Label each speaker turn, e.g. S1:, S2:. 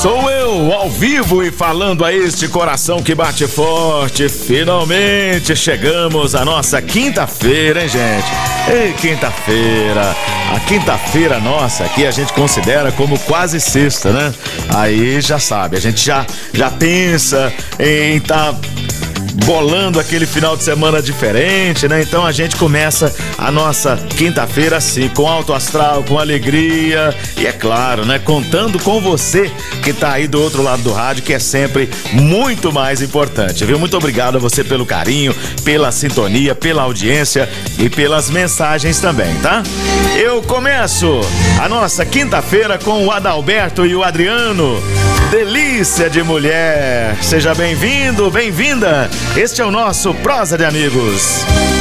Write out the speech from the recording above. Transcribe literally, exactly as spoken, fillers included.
S1: Sou eu, ao vivo e falando a este coração que bate forte. Finalmente chegamos à nossa quinta-feira, hein, gente? Ei, quinta-feira. A quinta-feira nossa aqui a gente considera como quase sexta, né? Aí já sabe, a gente já, já pensa em estar... Tá bolando aquele final de semana diferente, né? Então a gente começa a nossa quinta-feira assim, com alto astral, com alegria e é claro, né? Contando com você que tá aí do outro lado do rádio, que é sempre muito mais importante, viu? Muito obrigado a você pelo carinho, pela sintonia, pela audiência e pelas mensagens também, tá? Eu começo a nossa quinta-feira com o Adalberto e o Adriano. Delícia de mulher. Seja bem-vindo, bem-vinda. Este é o nosso Prosa de Amigos.